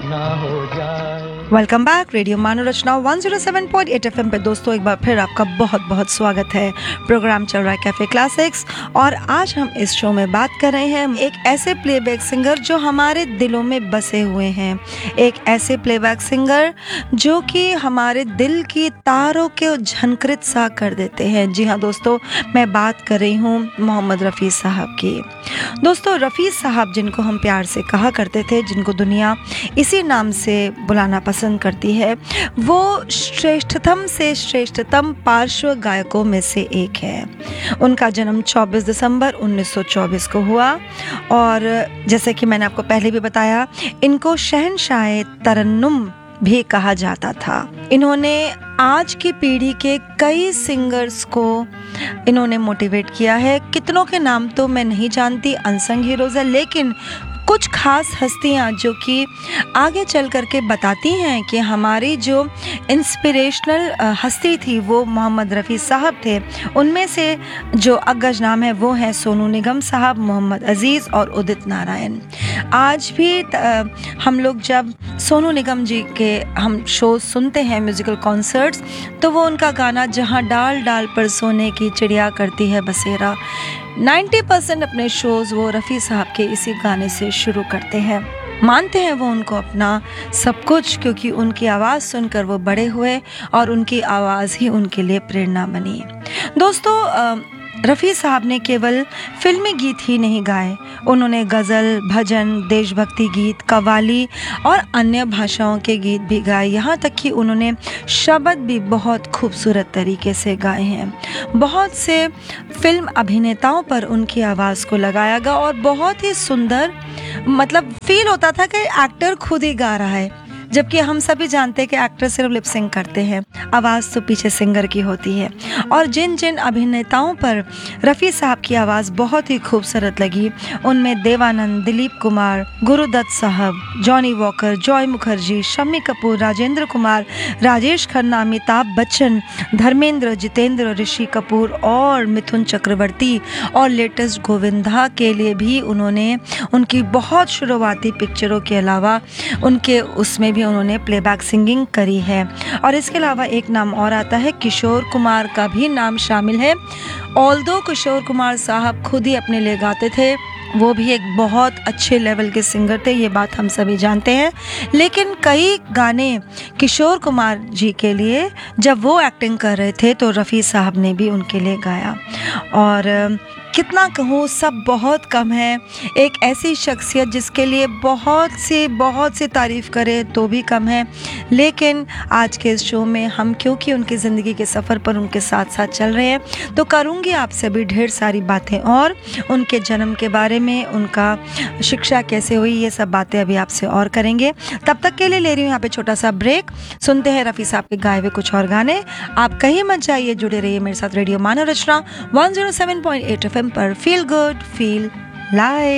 ना हो जाए। वेलकम बैक, रेडियो मनोरचना 107.8 FM पे दोस्तों एक बार फिर आपका बहुत बहुत स्वागत है। प्रोग्राम चल रहा है कैफे क्लासिक्स और आज हम इस शो में बात कर रहे हैं एक ऐसे प्लेबैक सिंगर जो हमारे दिलों में बसे हुए हैं। एक ऐसे प्लेबैक सिंगर जो कि हमारे दिल की तारों को झनकृत सा कर देते हैं। जी हाँ दोस्तों, मैं बात कर रही हूँ मोहम्मद रफ़ी साहब की। दोस्तों, रफ़ी साहब जिनको हम प्यार से कहा करते थे, जिनको दुनिया इसी नाम से बुलाना पसंद करती है, वो श्रेष्ठतम से श्रेष्ठतम पार्श्व गायकों में से एक है। उनका जन्म 24 दिसंबर 1924 को हुआ और जैसे कि मैंने आपको पहले भी बताया, इनको शहंशाह तरन्नुम भी कहा जाता था। इन्होंने आज की पीढ़ी के कई सिंगर्स को इन्होंने मोटिवेट किया है। कितनों के नाम तो मैं नहीं जानती, अनसंग हीरोज है, लेकिन कुछ खास हस्तियां जो कि आगे चल करके बताती हैं कि हमारी जो इंस्पिरेशनल हस्ती थी वो मोहम्मद रफ़ी साहब थे। उनमें से जो अग्रज नाम है वो हैं सोनू निगम साहब, मोहम्मद अजीज़ और उदित नारायण। आज भी हम लोग जब सोनू निगम जी के हम शोज सुनते हैं, म्यूज़िकल कॉन्सर्ट्स, तो वो उनका गाना जहाँ डाल डाल पर सोने की चिड़िया करती है बसेरा, 90% अपने शोज वो रफ़ी साहब के इसी गाने से शुरू करते हैं। मानते हैं वो उनको अपना सब कुछ, क्योंकि उनकी आवाज़ सुनकर वो बड़े हुए और उनकी आवाज़ ही उनके लिए प्रेरणा बनी। दोस्तों, रफ़ी साहब ने केवल फिल्मी गीत ही नहीं गाए, उन्होंने गज़ल, भजन, देशभक्ति गीत, कव्वाली और अन्य भाषाओं के गीत भी गाए। यहाँ तक कि उन्होंने शब्द भी बहुत खूबसूरत तरीके से गाए हैं। बहुत से फिल्म अभिनेताओं पर उनकी आवाज़ को लगाया गया और बहुत ही सुंदर, मतलब फील होता था कि एक्टर खुद ही गा रहा है, जबकि हम सभी जानते हैं कि एक्टर सिर्फ लिप सिंक करते हैं, आवाज़ तो पीछे सिंगर की होती है। और जिन जिन अभिनेताओं पर रफ़ी साहब की आवाज़ बहुत ही खूबसूरत लगी, उनमें देवानंद, दिलीप कुमार, गुरुदत्त साहब, Johnny walker, Joy Mukherjee, Shammi Kapoor, Rajendra Kumar, Rajesh Khanna, Amitabh Bachchan, Dharmendra, Jitendra, Rishi Kapoor और मिथुन चक्रवर्ती और लेटेस्ट गोविंदा के लिए भी उन्होंने उनकी बहुत शुरुआती पिक्चरों के अलावा उनके उसमें उन्होंने प्लेबैक सिंगिंग करी है। और इसके अलावा एक नाम और आता है, किशोर कुमार का भी नाम शामिल है। ऑल्दो किशोर कुमार साहब खुद ही अपने लिए गाते थे, वो भी एक बहुत अच्छे लेवल के सिंगर थे, ये बात हम सभी जानते हैं। लेकिन कई गाने किशोर कुमार जी के लिए जब वो एक्टिंग कर रहे थे तो रफ़ी साहब ने भी उनके लिए गाया। और कितना कहूँ, सब बहुत कम है। एक ऐसी शख्सियत जिसके लिए बहुत सी तारीफ़ करें तो भी कम है। लेकिन आज के इस शो में हम क्योंकि उनकी ज़िंदगी के सफ़र पर उनके साथ साथ चल रहे हैं, तो करूँगी आपसे भी ढेर सारी बातें और उनके जन्म के बारे में, उनका शिक्षा कैसे हुई, ये सब बातें अभी आपसे और करेंगे। तब तक के लिए ले रही हूँ यहाँ पे छोटा सा ब्रेक। सुनते हैं रफ़ी साहब के गाए हुए कुछ और गाने। आप कहीं मत जाइए, जुड़े रहिए मेरे साथ रेडियो मनोरचना 107.8 FM पर। Feel good, feel live.